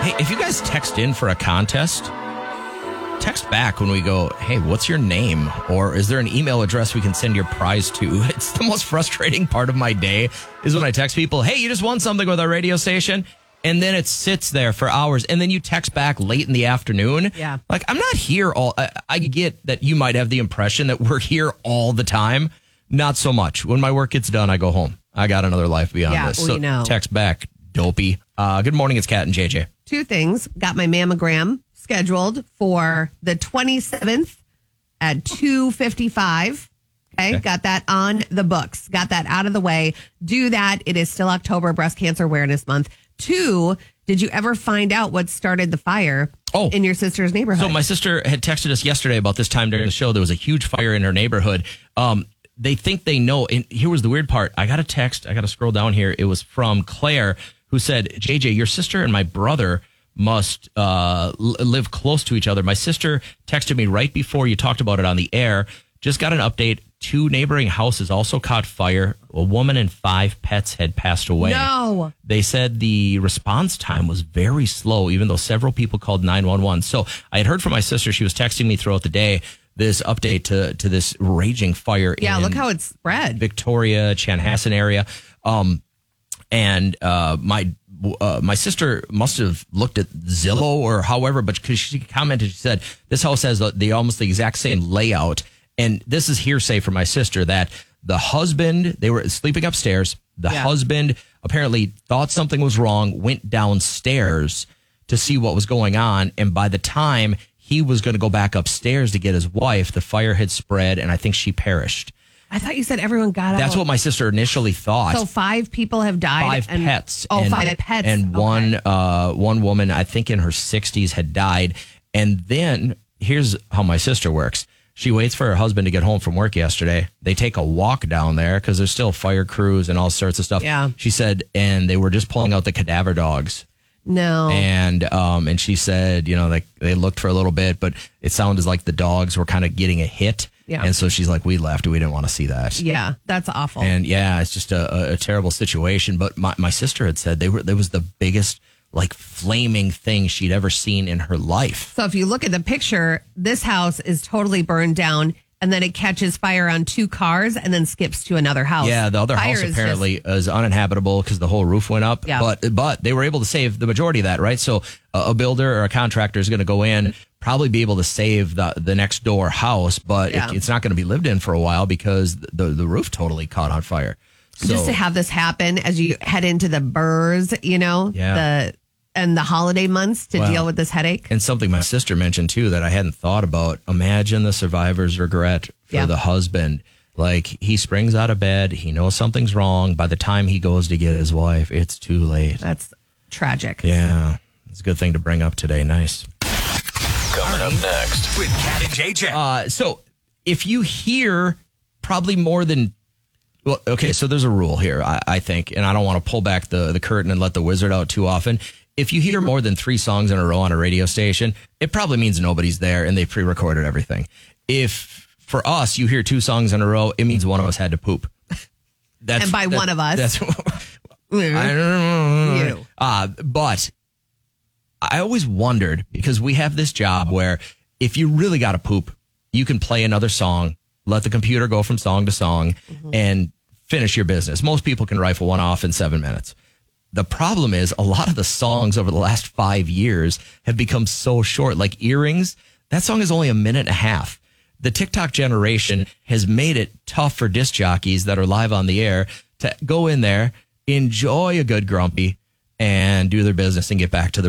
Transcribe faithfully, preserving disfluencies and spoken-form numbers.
Hey, if you guys text in for a contest, text back when we go, hey, what's your name? Or is there an email address we can send your prize to? It's the most frustrating part of my day is when I text people, hey, you just won something with our radio station. And then it sits there for hours. And then you text back late in the afternoon. Yeah. Like, I'm not here all. I, I get that you might have the impression that we're here all the time. Not so much. When my work gets done, I go home. I got another life beyond Yeah, this. we So know. text back, dopey. Uh, good morning. It's Kat and J J. Two things. Got my mammogram scheduled for the twenty-seventh at two fifty-five. Okay? Okay. Got that on the books. Got that out of the way. Do that. It is still October, Breast Cancer Awareness Month. Two, did you ever find out what started the fire Oh. in your sister's neighborhood? So my sister had texted us yesterday about this time during the show. There was a huge fire in her neighborhood. Um, they think they know. And here was the weird part. I got a text. I got to scroll down here. It was from Claire, who said, J J, your sister and my brother must uh, l- live close to each other. My sister texted me right before you talked about it on the air. Just got an update. Two neighboring houses also caught fire. A woman and five pets had passed away. No. They said the response time was very slow, even though several people called nine one one. So I had heard from my sister. She was texting me throughout the day this update to, to this raging fire Yeah, in look how it's spread. Victoria, Chanhassen area. Um, and uh, my uh, my sister must have looked at Zillow or however, but because she commented, she said, this house has the, the almost the exact same layout. And this is hearsay from my sister that the husband, they were sleeping upstairs. The Yeah. husband apparently thought something was wrong, went downstairs to see what was going on. And by the time he was going to go back upstairs to get his wife, the fire had spread and I think she perished. I thought you said everyone got out. That's what my sister initially thought. So five people have died. Five and, pets. Oh, and, five pets. And Okay. one uh, one woman, I think in her sixties, had died. And then here's how my sister works. She waits for her husband to get home from work yesterday. They take a walk down there because there's still fire crews and all sorts of stuff. Yeah. She said, and they were just pulling out the cadaver dogs. No. And um, and she said, you know, they, they looked for a little bit, but it sounded like the dogs were kind of getting a hit. Yeah. And so she's like, we left. We didn't want to see that. Yeah, that's awful. And yeah, it's just a, a, a terrible situation. But my, my sister had said they were there was the biggest like flaming thing she'd ever seen in her life. So if you look at the picture, this house is totally burned down and then it catches fire on two cars and then skips to another house. Yeah, the other Fire house is apparently is uninhabitable because the whole roof went up. Yeah. But but they were able to save the majority of that, right? So uh, a builder or a contractor is going to go in, probably be able to save the the next door house, but Yeah. it, it's not going to be lived in for a while because the the roof totally caught on fire. So, Just to have this happen as you head into the burrs, you know, Yeah. the and the holiday months to Wow. deal with this headache. And something my sister mentioned too that I hadn't thought about. Imagine the survivor's regret for Yeah. the husband. Like he springs out of bed, he knows something's wrong. By the time he goes to get his wife, it's too late. That's tragic. Yeah, it's a good thing to bring up today. Nice. Coming up next with Kat and J J. Uh, so if you hear probably more than, well, okay, so there's a rule here, I, I think, and I don't want to pull back the, the curtain and let the wizard out too often. If you hear more than three songs in a row on a radio station, it probably means nobody's there and they pre-recorded everything. If for us, you hear two songs in a row, it means one of us had to poop. That's, And by that- one of us, that's I don't know. You. Uh, but I always wondered because we have this job where if you really got to poop, you can play another song, let the computer go from song to song, Mm-hmm. and finish your business. Most people can rifle one off in seven minutes. The problem is a lot of the songs over the last five years have become so short, like Earrings. That song is only a minute and a half. The TikTok generation has made it tough for disc jockeys that are live on the air to go in there, enjoy a good grumpy, and do their business and get back to the